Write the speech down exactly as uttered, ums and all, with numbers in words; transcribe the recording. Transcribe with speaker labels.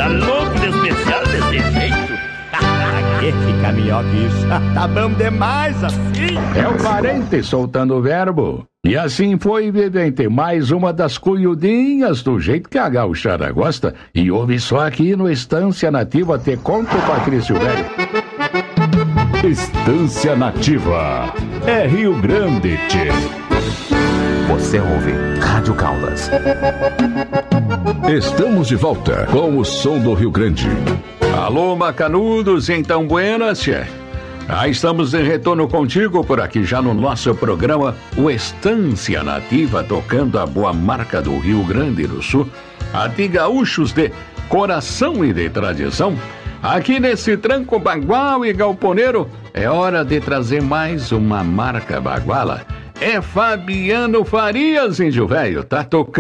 Speaker 1: Tá louco de especial desse jeito? Que fica melhor que isso. Tá bom demais assim.
Speaker 2: É o parente soltando o verbo. E assim foi, vivente, mais uma das cunhudinhas do jeito que a gauchada gosta. E ouve só aqui no Estância Nativa, te conto, Patrício Velho.
Speaker 3: Estância Nativa. É Rio Grande, tchê.
Speaker 4: Você ouve Rádio Caldas.
Speaker 3: Estamos de volta com o som do Rio Grande.
Speaker 2: Alô, macanudos, então buenas, tchê. Ah, estamos em retorno contigo por aqui já no nosso programa O Estância Nativa, tocando a boa marca do Rio Grande do Sul, a de gaúchos de coração e de tradição. Aqui nesse tranco bagual e galponeiro, é hora de trazer mais uma marca baguala. É Fabiano Farias, índio velho, tá tocando